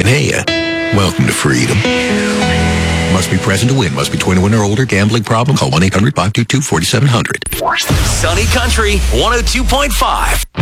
Hey, welcome to freedom. Must be present to win. Must be 21 or older. Gambling problem? Call 1-800-522-4700. Sunny Country 102.5.